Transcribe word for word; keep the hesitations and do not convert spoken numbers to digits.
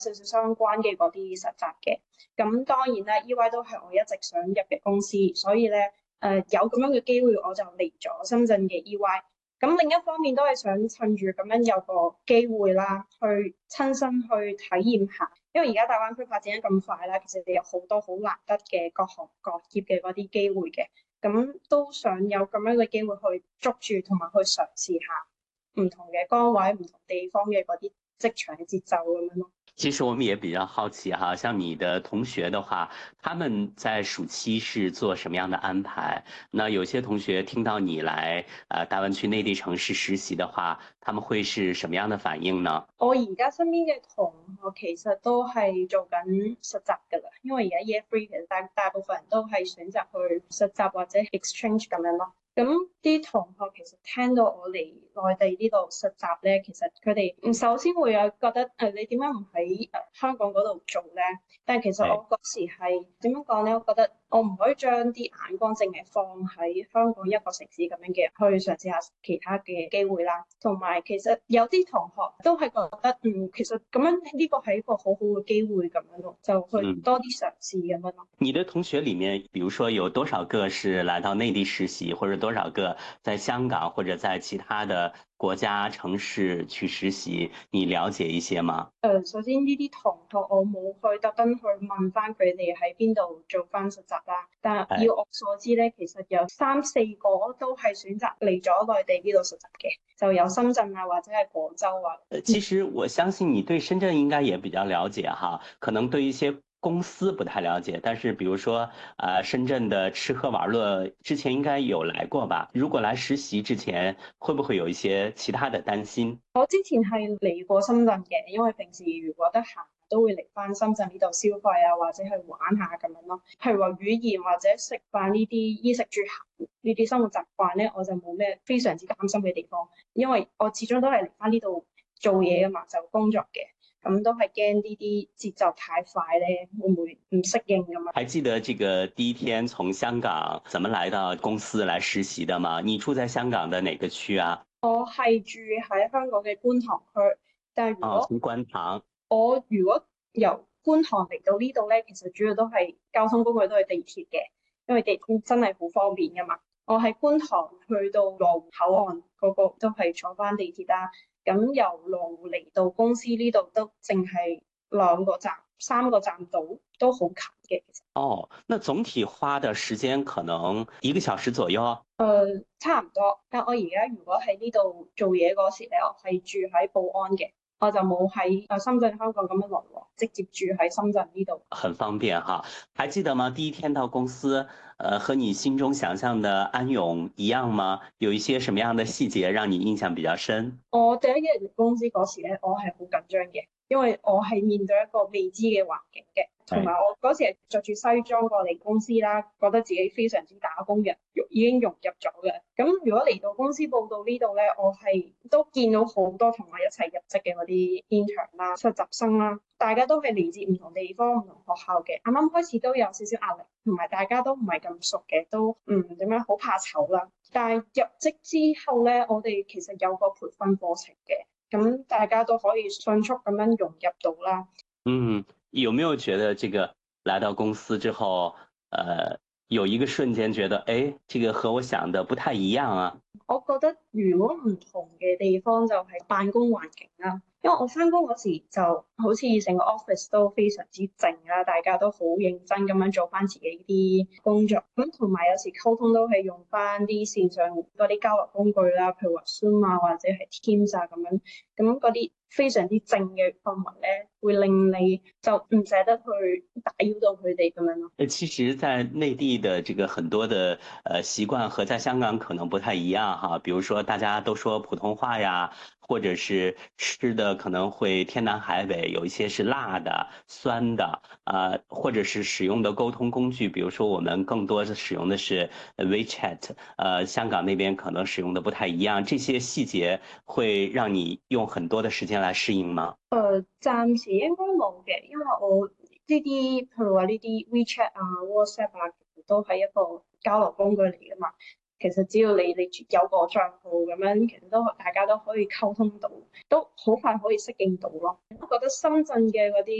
少少相關嘅嗰啲實習嘅。咁當然啦，E Y 都係我一直想入嘅公司，所以咧誒、呃、有咁樣嘅機會，我就嚟咗深圳嘅 E Y。咁另一方面都係想趁住咁樣有個機會啦，去親身去體驗下，因為而家大灣區發展得咁快啦，其實你有好多好難得嘅各行各業嘅嗰啲機會嘅，咁都想有咁樣嘅機會去捉住同埋去嘗試下唔同嘅崗位、唔同地方嘅嗰啲職場嘅節奏咁樣咯。 其實我們也比較好奇哈，像你的同學的話，他們在暑期是做什麼樣的安排？那有些同學聽到你來呃大灣區內地城市實習的話，他們會是什麼樣的反應呢？ 我而家身邊嘅同學其實都係做緊實習㗎啦，因為而家 year three 其實大大部分人都係選擇去實習或者 exchange 咁樣咯。咁啲同學其實聽到我嚟內地呢度實習咧，其實佢哋首先會有覺得誒、呃、你點解唔喺誒香港嗰度做咧？但係其實我嗰時係點樣講咧？我覺得我唔可以將啲眼光淨係放喺香港一個城市咁樣嘅，去嘗試下其他嘅機會啦。同埋其實有啲同學都係覺得嗯，其實咁樣呢個係一個好好嘅機會咁樣咯，就去多啲嘗試咁樣咯。 你的同學裡面，比如說有多少個是來到內地實習，或者多少個在香港或者在其他的國家城市去實習，你了解一些嗎？ 誒、呃，首先呢啲同學我冇去特登去問翻佢哋喺邊度做翻實習啦，但係要我所知咧，其實有三四個都係選擇嚟咗內地呢度實習嘅，就有深圳啊或者係廣州啊。 其實我相信你對深圳應該也比較了解哈，可能對一些公司不太了解，但是比如說，呃，深圳的吃喝玩樂之前應該有來過吧？如果來實習之前，會不會有一些其他的擔心？ 我之前係嚟過深圳嘅，因為平時如果得閒都會嚟翻深圳呢度消費啊，或者去玩下咁樣咯。譬如話語言或者食飯呢啲衣食住行呢啲生活習慣咧，我就冇咩非常之擔心嘅地方，因為我始終都係嚟翻呢度做嘢啊嘛，就工作嘅。咁都係驚呢啲節奏太快咧，會唔會唔適應咁啊？ 還記得這個第一天從香港怎麼來到公司來實習的嗎？你住在香港的哪個區啊？ 我係住喺香港嘅觀塘區，但係如果、 哦、從觀塘， 我如果由觀塘嚟到呢度咧，其實主要都係交通工具都係地鐵嘅，因為地鐵真係好方便噶嘛。我喺觀塘去到羅湖口岸嗰個都係坐翻地鐵啦。咁由羅湖嚟到公司呢度都淨係兩個站、三個站到，都好近嘅。其實哦，那總體花的時間可能一個小時左右。 誒、呃，差唔多。但我而家如果喺呢度做嘢嗰時咧，我係住喺寶安嘅。我就冇喺誒深圳、香港咁樣來往，直接住喺深圳呢度。 很方便哈，還記得嗎？第一天到公司，呃，和你心中想象的安永一樣嗎？有一些什麼樣的細節讓你印象比較深？ 我第一日嚟公司嗰時咧，我係好緊張嘅，因為我係面對一個未知嘅環境嘅，同埋我嗰時係着住西裝過嚟公司啦，覺得自己非常之打工人，已經融入咗嘅。咁如果嚟到公司報到呢度咧，我係都見到好多同我一齊入職嘅嗰啲 intern 啦、實習生啦，大家都係嚟自唔同地方、唔同學校嘅。啱啱開始都有少少壓力，同埋大家都唔係咁熟嘅，都唔點樣好怕醜啦。但係入職之後咧，我哋其實有個培訓課程嘅，咁大家都可以迅速咁樣融入到啦。 嗯，有沒有覺得這個來到公司之後，呃，有一個瞬間覺得，誒，這個和我想的不太一樣啊？ 我覺得如果唔同嘅地方就係辦公環境啦，因為我返工嗰時就好似成個 office 都非常之靜啦，大家都好認真咁樣做返自己啲工作，咁同埋有時溝通都係用返啲線上嗰啲交流工具啦，譬如話 Zoom 啊或者係 Teams 啊咁樣，咁嗰啲非常之靜嘅氛圍咧，會令你就唔捨得去打擾到佢哋咁樣咯。 誒，其實，在內地的這個很多的呃習慣和在香港可能不太一樣哈，比如說大家都說普通話呀，或者是吃的可能會天南海北，有一些是辣的、酸的，呃，或者是使用的溝通工具，比如說我們更多的使用的是 WeChat，呃，香港那邊可能使用的不太一樣，這些細節會讓你用很多的時間來適應嗎？ 誒、呃，暫時應該冇嘅，因為我呢啲譬如話呢啲 WeChat 啊、WhatsApp 啊，其實都係一個交流工具嚟㗎嘛。 其實只要你你有個賬號咁樣，其實都大家都可以溝通到，都好快可以適應到咯。我覺得深圳嘅嗰啲